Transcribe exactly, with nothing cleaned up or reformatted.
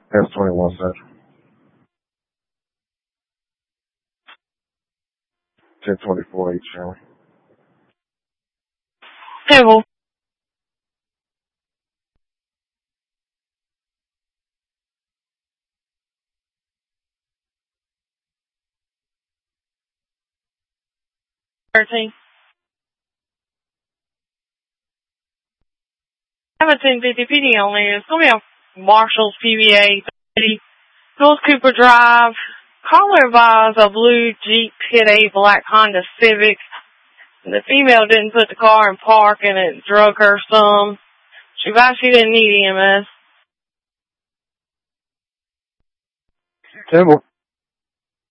S twenty-one Central. ten twenty-four H Sherman. Table. thirteen. seventeen fifty P D only. It's going to be on Marshall's P V A thirty, North Cooper Drive. Caller advised a blue Jeep hit a black Honda Civic. The female didn't put the car in park and it drug her some. She advised she didn't need E M S. Table.